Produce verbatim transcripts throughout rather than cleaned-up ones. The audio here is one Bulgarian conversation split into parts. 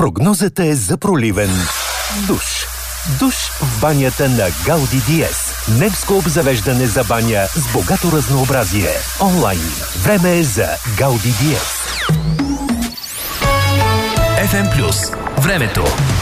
Прогнозата е за проливен душ. Душ в банята на Гауди Диез. Немско обзавеждане за баня с богато разнообразие. Онлайн. Време е за Гауди Диез. Еф Ем Плюс. Времето.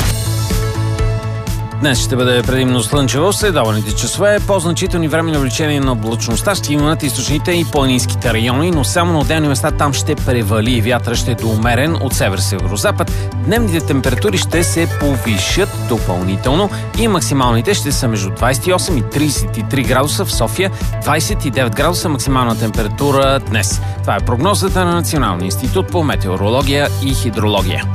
Днес ще бъде предимно слънчево, следобедните часове, по-значителни времени увеличения на облачността ще има над източните и планинските райони, но само на отделни места там ще превали и вятъра ще е умерен от север-северозапад. Дневните температури ще се повишат допълнително и максималните ще са между двадесет и осем и тридесет и три градуса в София, двадесет и девет градуса максимална температура днес. Това е прогнозата на Националния институт по метеорология и хидрология.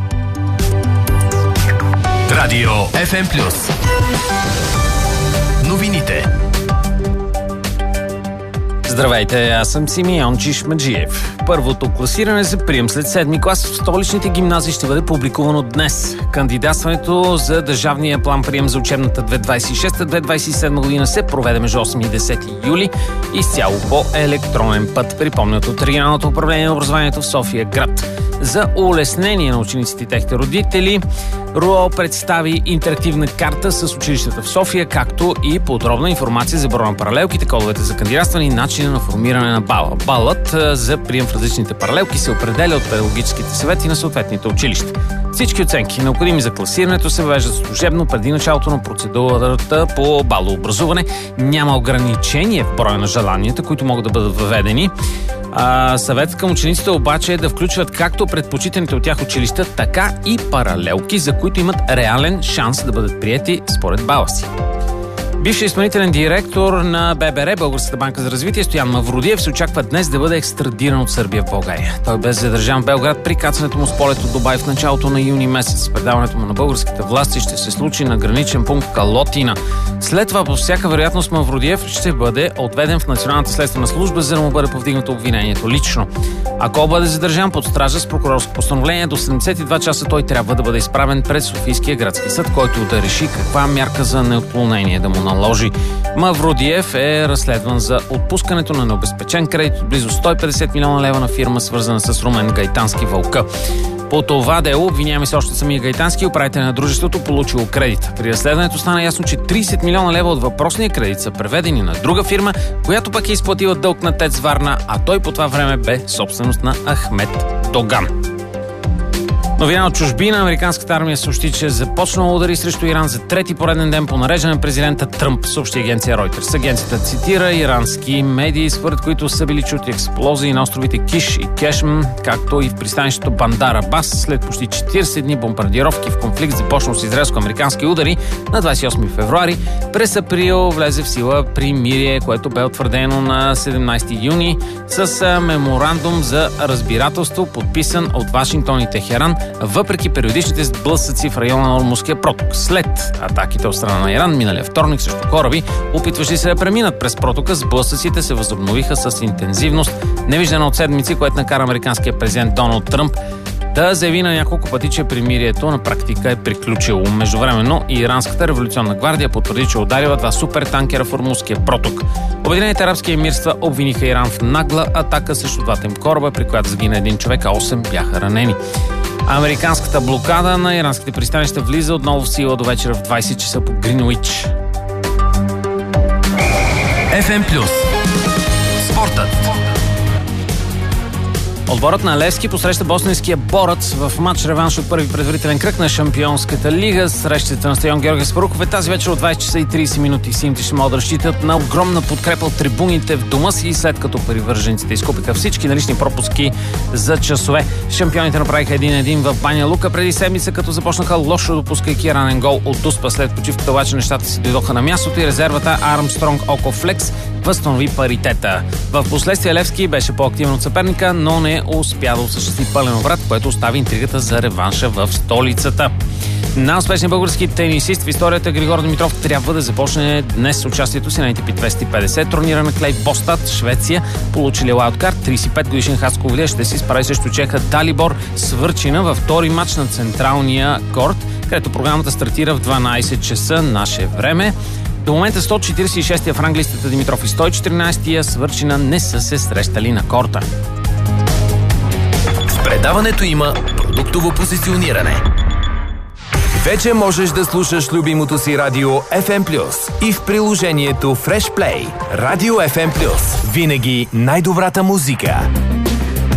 Радио Еф Ем Плюс. Новините. Здравейте, аз съм Симеон Чишмаджиев. Първото класиране за прием след седми клас в столичните гимназии ще бъде публикувано днес. Кандидатстването за държавния план прием за учебната две хиляди двадесет и шеста - две хиляди двадесет и седма година се проведе между осми и десети юли изцяло по електронен път, припомнят от Регионалното управление на образованието в София град. За улеснение на учениците и техните родители, РУО представи интерактивна карта с училищата в София, както и подробна информация за броя на паралелките, кодовете за кандидатстване и начина на формиране на бала. Балът за прием в различните паралелки се определя от педагогическите съвети на съответните училища. Всички оценки, необходими за класирането, се въвеждат служебно преди началото на процедурата по балообразуване. Няма ограничение в броя на желанията, които могат да бъдат въведени. А, съветът към учениците обаче е да включват както предпочитаните от тях училища, така и паралелки, за които имат реален шанс да бъдат приети според бала си. Бившият изпълнителен директор на Б Б Р, Българската банка за развитие, Стоян Мавродиев, се очаква днес да бъде екстрадиран от Сърбия в България. Той бе задържан в Белград при кацането му с полет от Дубай в началото на юни месец. Предаването му на българските власти ще се случи на граничен пункт Калотина. След това, по всяка вероятност, Мавродиев ще бъде отведен в Националната следствена служба, за да му бъде повдигнато обвинението лично. Ако бъде задържан под стража с прокурорско постановление, до седемдесет и два часа той трябва да бъде изправен пред Софийския градски съд, който да реши каква мярка за неотклонение да му наложи. Мавродиев е разследван за отпускането на необезпечен кредит от близо сто и петдесет милиона лева на фирма, свързана с Румен Гайтански Вълка. По това дело обвиняеми се още самия Гайтански, управител на дружеството, получило кредит. При разследването стана ясно, че тридесет милиона лева от въпросния кредит са преведени на друга фирма, която пък е изплатила дълг на ТЕЦ Варна, а той по това време бе собственост на Ахмед Доган. Новина от чужбина. Американската армия съобщи, че започнала удари срещу Иран за трети пореден ден по нареждане на президента Тръмп, съобщи агенция Reuters. Агенцията цитира ирански медии, според които са били чути експлозии на островите Киш и Кешм, както и в пристанището Бандар Абас. След почти четиридесет дни бомбардировки в конфликт, започнал с израелско-американски удари на двадесет и осми февруари. През април влезе в сила примирие, което бе утвърдено на седемнадесети юни с меморандум за разбирателство, подписан от Вашингтон и Техеран, въпреки периодичните сблъсъци в района на Ормузския проток. След атаките от страна на Иран миналия вторник срещу кораби, опитващи се да преминат през протока, сблъсъците се възобновиха с интензивност, невиждана от седмици, което накара американския президент Доналд Тръмп да заяви на няколко пъти, че примирието на практика е приключило. Междувременно Иранската революционна гвардия потвърди, че ударила два супертанкера в Ормузския проток. Обединените арабски емирства обвиниха Иран в нагла атака срещу двата им кораба, при която загина един човек, а осем бяха ранени. Американската блокада на иранските пристанища влиза отново в сила до вечера в двадесет часа по Гринуич. Еф Ем Плюс. Спортът. Отборът на Левски посреща босненския Борец в матч реванш от първи предварителен кръг на Шампионската лига. Срещата на стадион Георги Спарухов е тази вечер от двадесет часа и тридесет минути. Симите ще могат да разчитат на огромна подкрепа от трибуните в дома си, след като привържениците изкупиха всички налични пропуски за часове. Шампионите направиха един-един в Баня Лука преди седмица, като започнаха лошо, допускайки ранен гол от Дуспа. След почивката обаче нещата си дойдоха на мястото и резервата Армстронг Око Флекс възстанови паритета. В последствие Левски беше по-активен от съперника, но не успя да осъществи пълен обрат, което остави интригата за реванша в столицата. Най-успешният български тенисист в историята Григор Димитров трябва да започне днес с участието си на А Т П двеста и петдесет. Турнира на Клей Бостад, Швеция, получили лауткарт. тридесет и пет годишен Хацковлия ще се справи срещу чеха Далибор Свърчина във втори матч на централния корт, където програмата стартира в дванадесет часа наше време. До момента сто четиридесет и шести в ранглистата Димитров и сто и четиринадесети Свърчина не са се срещали на корта. В предаването има продуктово позициониране. Вече можеш да слушаш любимото си радио еф ем плюс и в приложението Fresh Play. Радио еф ем плюс. Винаги най-добрата музика.